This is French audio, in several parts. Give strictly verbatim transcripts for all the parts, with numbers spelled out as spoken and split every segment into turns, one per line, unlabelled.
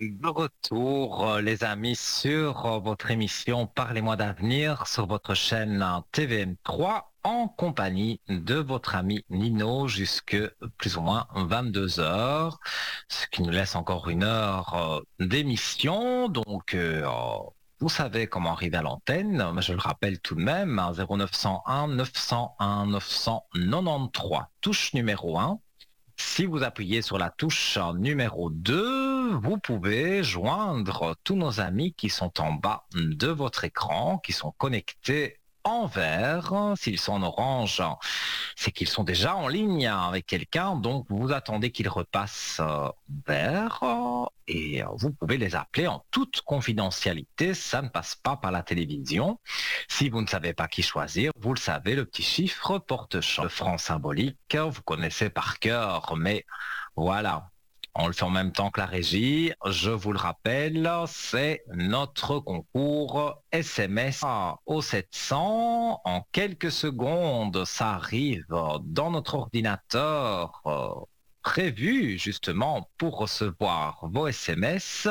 De retour, euh, les amis, sur euh, votre émission Parlez-moi d'avenir sur votre chaîne euh, T V M trois en compagnie de votre ami Nino jusque plus ou moins vingt-deux heures, ce qui nous laisse encore une heure euh, d'émission. Donc, euh, euh, vous savez comment arriver à l'antenne, mais je le rappelle tout de même, hein, zéro neuf cent un neuf cent un neuf cent quatre-vingt-treize, touche numéro un. Si vous appuyez sur la touche numéro deux, vous pouvez joindre tous nos amis qui sont en bas de votre écran, qui sont connectés en vert. S'ils sont en orange, c'est qu'ils sont déjà en ligne avec quelqu'un, donc vous attendez qu'ils repassent euh, vert euh, et euh, vous pouvez les appeler en toute confidentialité. Ça ne passe pas par la télévision. Si vous ne savez pas qui choisir, vous le savez, le petit chiffre porte-chance. Le franc symbolique, vous connaissez par cœur, mais voilà. On le fait en même temps que la régie. Je vous le rappelle, c'est notre concours S M S au sept cents. En quelques secondes, ça arrive dans notre ordinateur euh, prévu justement pour recevoir vos S M S.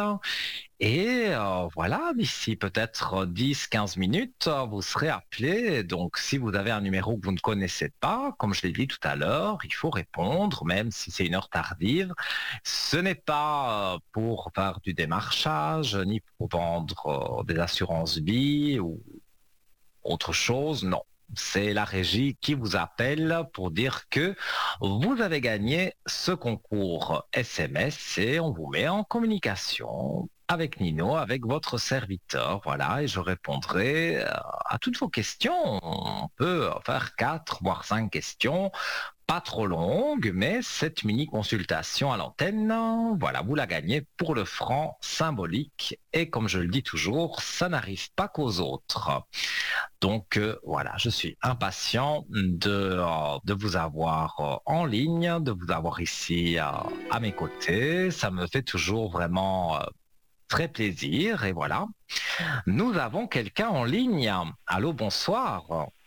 Et euh, voilà, d'ici peut-être dix quinze minutes, euh, vous serez appelé. Donc, si vous avez un numéro que vous ne connaissez pas, comme je l'ai dit tout à l'heure, il faut répondre, même si c'est une heure tardive. Ce n'est pas euh, pour faire du démarchage, ni pour vendre euh, des assurances vie ou autre chose, non. C'est la régie qui vous appelle pour dire que vous avez gagné ce concours S M S et on vous met en communication avec Nino, avec votre serviteur, voilà, et je répondrai euh, à toutes vos questions. On peut faire quatre, voire cinq questions, pas trop longues, mais cette mini consultation à l'antenne, voilà, vous la gagnez pour le franc symbolique. Et comme je le dis toujours, ça n'arrive pas qu'aux autres. Donc euh, voilà, je suis impatient de, euh, de vous avoir euh, en ligne, de vous avoir ici euh, à mes côtés. Ça me fait toujours vraiment euh, très plaisir. Et voilà, nous avons quelqu'un en ligne. Allô, bonsoir.